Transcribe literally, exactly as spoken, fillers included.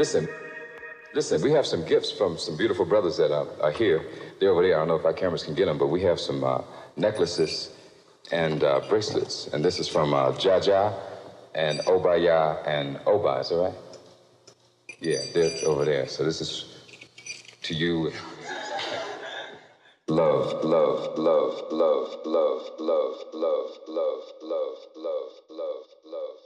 Listen, listen, we have some gifts from some beautiful brothers that are, are here. They're over there. I don't know if our cameras can get them, but we have some uh, necklaces and uh, bracelets. And this is from uh, Jaja and Obaya and Oba, is that right? Yeah, they're over there. So this is to you. Love, love, love, love, love, love, love, love, love, love, love, love.